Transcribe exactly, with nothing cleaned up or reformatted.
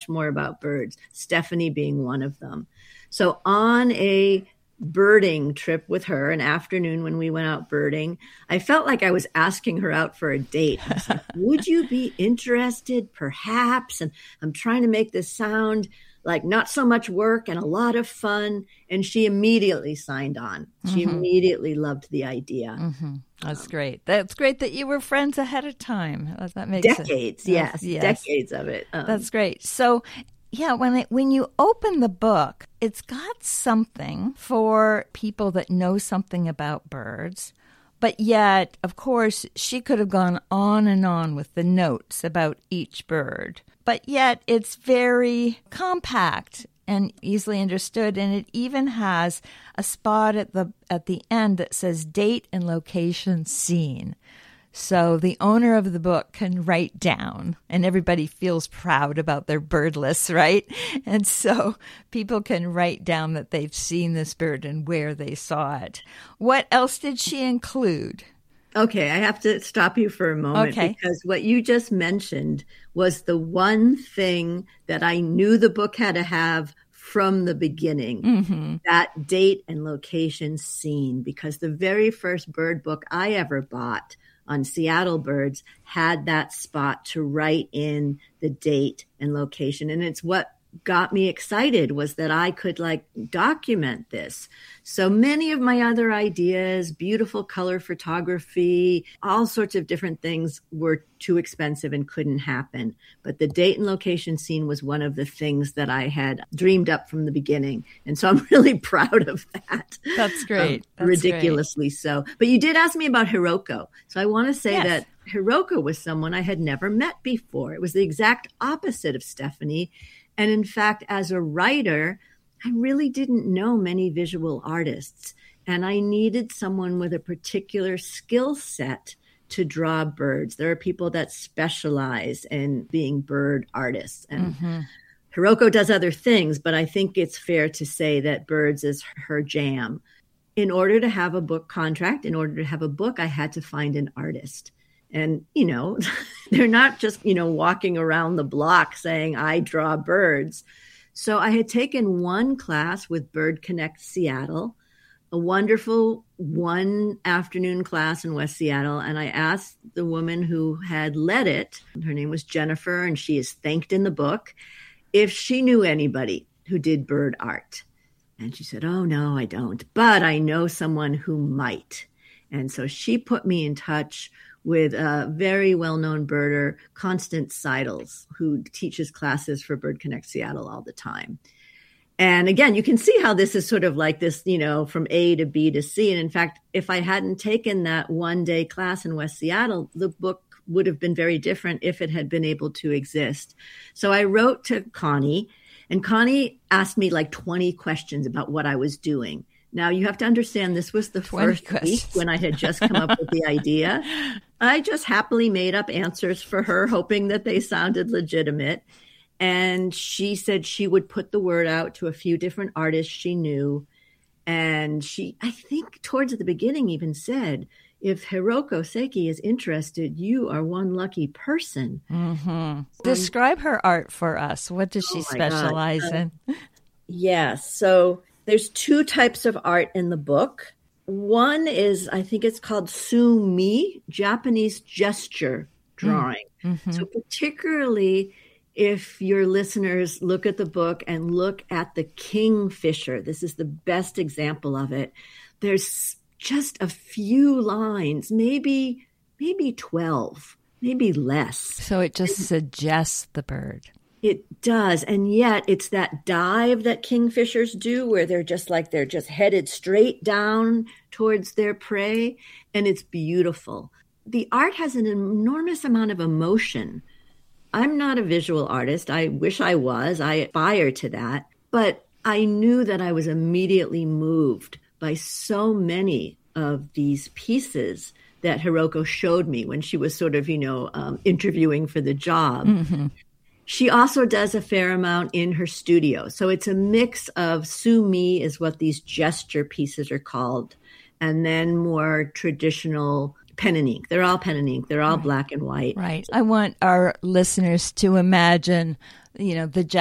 more about birds, Stephanie being one of them. So on a birding trip with her, an afternoon when we went out birding, I felt like I was asking her out for a date. I was like, would you be interested? Perhaps. And I'm trying to make this sound like not so much work and a lot of fun. And she immediately signed on. She mm-hmm. immediately loved the idea. Mm-hmm. That's um, great. That's great that you were friends ahead of time. That makes decades, sense. Yes, yes, decades of it. Um, That's great. So, yeah, when it, when you open the book, it's got something for people that know something about birds. But yet, of course, she could have gone on and on with the notes about each bird. But yet, it's very compact and easily understood, and it even has a spot at the at the end that says date and location seen. So the owner of the book can write down, and everybody feels proud about their bird lists, right? And so people can write down that they've seen this bird and where they saw it. What else did she include? Okay, I have to stop you for a moment okay. because what you just mentioned was the one thing that I knew the book had to have from the beginning, mm-hmm. that date and location seen, because the very first bird book I ever bought on Seattle birds had that spot to write in the date and location. And it's what got me excited was that I could like document this. So many of my other ideas, beautiful color photography, all sorts of different things were too expensive and couldn't happen. But the date and location scene was one of the things that I had dreamed up from the beginning. And so I'm really proud of that. That's great. Um, That's ridiculously great. So. But you did ask me about Hiroko. So I want to say yes. that Hiroko was someone I had never met before. It was the exact opposite of Stephanie. And in fact, as a writer, I really didn't know many visual artists. And I needed someone with a particular skill set to draw birds. There are people that specialize in being bird artists. And mm-hmm. Hiroko does other things, but I think it's fair to say that birds is her jam. In order to have a book contract, in order to have a book, I had to find an artist. And, you know, they're not just, you know, walking around the block saying, I draw birds. So I had taken one class with Bird Connect Seattle, a wonderful one afternoon class in West Seattle. And I asked the woman who had led it, her name was Jennifer, and she is thanked in the book, if she knew anybody who did bird art. And she said, oh, no, I don't. But I know someone who might. And so she put me in touch with a very well-known birder, Constance Seidels, who teaches classes for Bird Connect Seattle all the time. And again, you can see how this is sort of like this, you know, from A to B to C. And in fact, if I hadn't taken that one-day class in West Seattle, the book would have been very different if it had been able to exist. So I wrote to Connie, and Connie asked me like twenty questions about what I was doing. Now, you have to understand this was the first questions. week when I had just come up with the idea. I just happily made up answers for her, hoping that they sounded legitimate. And she said she would put the word out to a few different artists she knew. And she, I think towards the beginning even said, if Hiroko Seki is interested, you are one lucky person. Mm-hmm. Describe her art for us. What does she oh specialize God. in? Yes. Yeah, so there's two types of art in the book. One is, I think it's called Sumi, Japanese gesture drawing. Mm-hmm. So particularly if your listeners look at the book and look at the kingfisher, this is the best example of it. There's just a few lines, maybe, maybe twelve, maybe less. So it just suggests the bird. It does. And yet it's that dive that kingfishers do where they're just like, they're just headed straight down towards their prey. And it's beautiful. The art has an enormous amount of emotion. I'm not a visual artist. I wish I was. I aspire to that. But I knew that I was immediately moved by so many of these pieces that Hiroko showed me when she was sort of, you know, um, interviewing for the job. Mm-hmm. She also does a fair amount in her studio. So it's a mix of Sumi is what these gesture pieces are called, and then more traditional pen and ink. They're all pen and ink. They're all right. Black and white. Right. I want our listeners to imagine, you know, the